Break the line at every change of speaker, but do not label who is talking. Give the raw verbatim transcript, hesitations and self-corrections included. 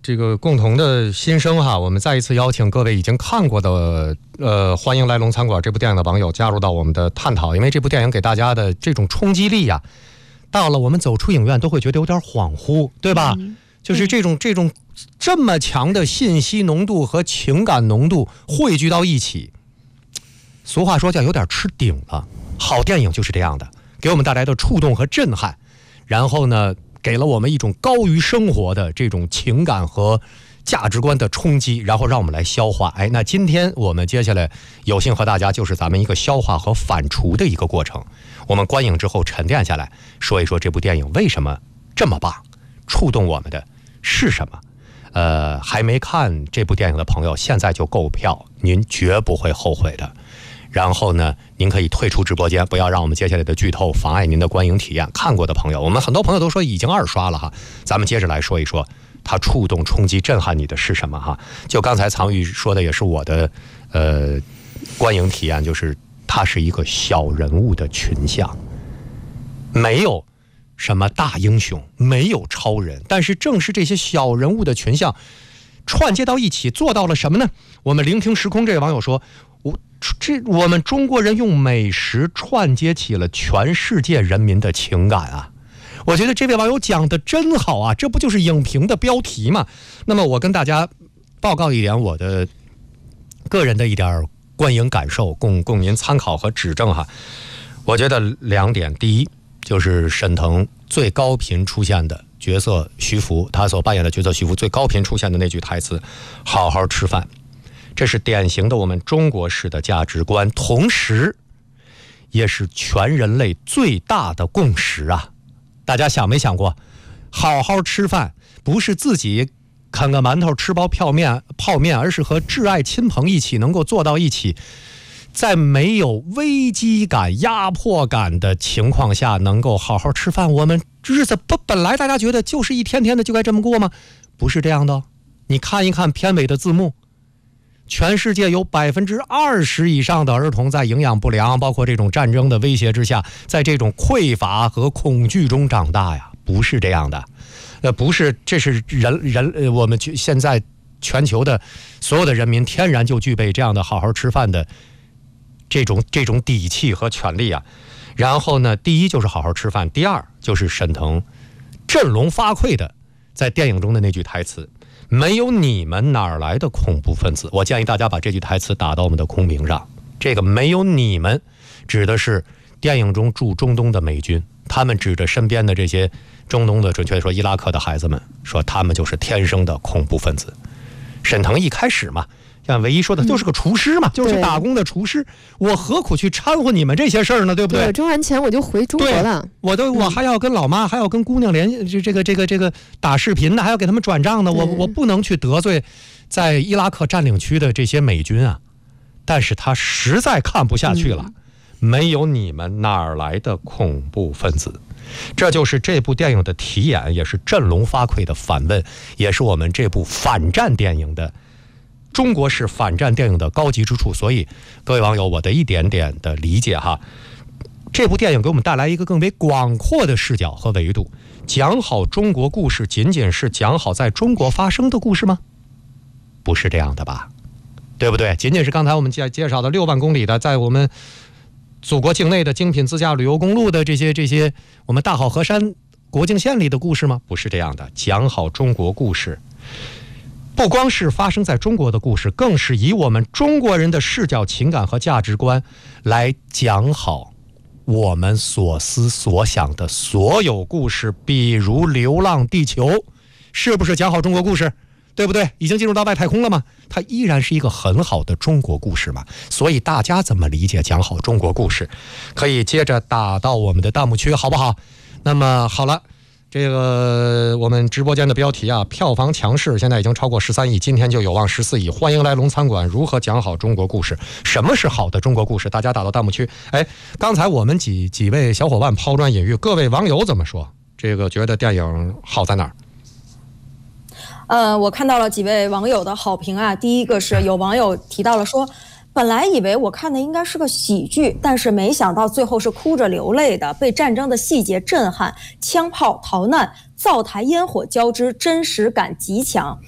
这个共同的心声哈，我们再一次邀请各位已经看过的呃，欢迎来龙餐馆这部电影的网友加入到我们的探讨，因为这部电影给大家的这种冲击力呀、啊，到了我们走出影院都会觉得有点恍惚，对吧？嗯、就是这种这种这么强的信息浓度和情感浓度汇聚到一起，俗话说叫有点吃顶了。好电影就是这样的，给我们带来的触动和震撼，然后呢，给了我们一种高于生活的这种情感和价值观的冲击，然后让我们来消化。哎，那今天我们接下来有幸和大家就是咱们一个消化和反刍的一个过程。我们观影之后沉淀下来，说一说这部电影为什么这么棒，触动我们的是什么。呃，还没看这部电影的朋友，现在就购票，您绝不会后悔的。然后呢，您可以退出直播间，不要让我们接下来的剧透妨碍您的观影体验。看过的朋友，我们很多朋友都说已经二刷了哈，咱们接着来说一说它触动、冲击、震撼你的是什么哈。就刚才藏玉说的，也是我的呃观影体验，就是它是一个小人物的群像，没有什么大英雄，没有超人，但是正是这些小人物的群像串接到一起，做到了什么呢？我们聆听时空这位网友说，我这我们中国人用美食串接起了全世界人民的情感啊！我觉得这位网友讲的真好啊，这不就是影评的标题吗？那么我跟大家报告一点我的个人的一点观影感受，供供您参考和指正哈。我觉得两点，第一就是沈腾最高频出现的角色徐福，他所扮演的角色徐福最高频出现的那句台词“好好吃饭”。这是典型的我们中国式的价值观，同时也是全人类最大的共识啊！大家想没想过，好好吃饭不是自己啃个馒头吃包泡面泡面，而是和挚爱亲朋一起能够坐到一起，在没有危机感、压迫感的情况下能够好好吃饭。我们日子不本来大家觉得就是一天天的就该这么过吗？不是这样的。你看一看片尾的字幕，全世界有百分之二十以上的儿童在营养不良，包括这种战争的威胁之下，在这种匮乏和恐惧中长大呀，不是这样的。呃，不是，这是人人呃，我们现在全球的所有的人民天然就具备这样的好好吃饭的这种这种底气和权利啊。然后呢，第一就是好好吃饭，第二就是沈腾振聋发聩的在电影中的那句台词。没有你们哪儿来的恐怖分子？我建议大家把这句台词打到我们的空屏上。这个没有你们指的是电影中驻中东的美军，他们指着身边的这些中东的，准确说伊拉克的孩子们，说他们就是天生的恐怖分子。沈腾一开始嘛，像唯一说的就是个厨师嘛、嗯、就是打工的厨师，我何苦去掺和你们这些事儿呢？对不对？
我挣完钱我就回中国了，
我都我还要跟老妈、嗯、还要跟姑娘联系，这个这个这个打视频呢，还要给他们转账呢，我我不能去得罪在伊拉克占领区的这些美军啊。但是他实在看不下去了、嗯、没有你们哪儿来的恐怖分子？这就是这部电影的题眼，也是振聋发聩的反问，也是我们这部反战电影的中国式反战电影的高级之处。所以各位网友，我的一点点的理解哈，这部电影给我们带来一个更为广阔的视角和维度。讲好中国故事仅仅是讲好在中国发生的故事吗？不是这样的吧，对不对？仅仅是刚才我们介介绍的六万公里的在我们祖国境内的精品自驾旅游公路的这些这些我们大好河山国境线里的故事吗？不是这样的。讲好中国故事不光是发生在中国的故事，更是以我们中国人的视角、情感和价值观来讲好我们所思所想的所有故事。比如《流浪地球》，是不是讲好中国故事？对不对？已经进入到外太空了吗？它依然是一个很好的中国故事嘛。所以大家怎么理解讲好中国故事，可以接着打到我们的弹幕区，好不好？那么好了，这个我们直播间的标题啊，票房强势，现在已经超过十三亿，今天就有望十四亿。欢迎来龙餐馆，如何讲好中国故事？什么是好的中国故事？大家打到弹幕区。哎，刚才我们几几位小伙伴抛砖引玉，各位网友怎么说？这个觉得电影好在哪儿？
呃，我看到了几位网友的好评啊。第一个是有网友提到了说，本来以为我看的应该是个喜剧，但是没想到最后是哭着流泪的，被战争的细节震撼，枪炮逃难、灶台烟火交织，真实感极强。